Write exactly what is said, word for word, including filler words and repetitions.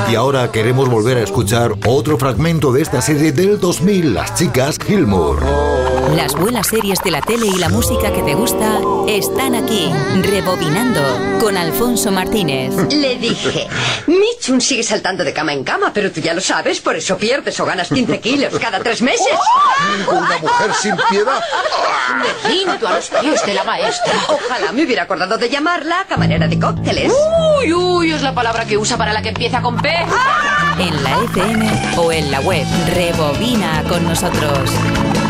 Y ahora queremos volver a escuchar otro fragmento de esta serie del dos mil, Las chicas Gilmour. Las buenas series de la tele y la música que te gusta están aquí, rebobinando con Alfonso Martínez. Le dije, Michun sigue saltando de cama en cama, pero tú ya lo sabes, por eso pierdes o ganas quince kilos cada tres meses. ¿Una mujer sin piedad? Me rindo a los pies de la maestra. Ojalá me hubiera acordado de llamarla camarera de cócteles. Uy, uy, es la palabra que usa para la que empieza con P. En la F M o en la web, rebobina con nosotros.